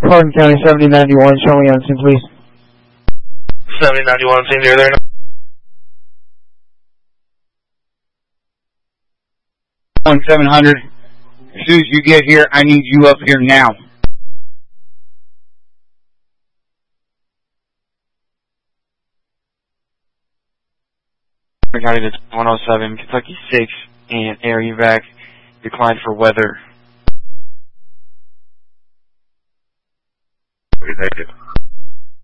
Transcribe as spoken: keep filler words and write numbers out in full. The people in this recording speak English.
Hardin County seventy ninety-one, show me on scene, please. seventy ninety-one, scene near there. One seven hundred. As soon as you get here, I need you up here now. County to one oh seven, Kentucky six, and air evac declined for weather. Okay, thank you.